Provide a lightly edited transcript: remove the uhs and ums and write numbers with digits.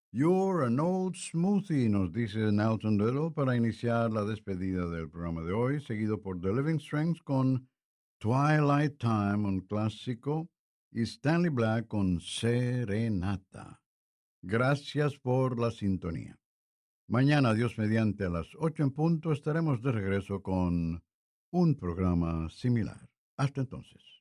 You're an old smoothie, nos dice Nelson Little para iniciar la despedida del programa de hoy, seguido por The Living Strengths con Twilight Time, un clásico, y Stanley Black con Serenata. Gracias por la sintonía. Mañana, Dios mediante, a las 8 en punto, estaremos de regreso con un programa similar. Hasta entonces.